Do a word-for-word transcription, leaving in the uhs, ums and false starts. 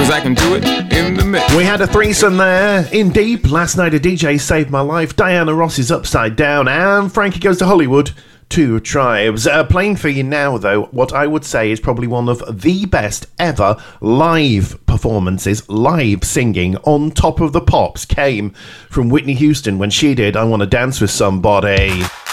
cause I can do it in the mix. We had a threesome there in Deep. Last night a D J saved my life. Diana Ross is Upside Down, and Frankie Goes to Hollywood. Two Tribes. Uh, playing for you now, though, what I would say is probably one of the best ever live performances, live singing on Top of the Pops, came from Whitney Houston when she did I Want to Dance with Somebody.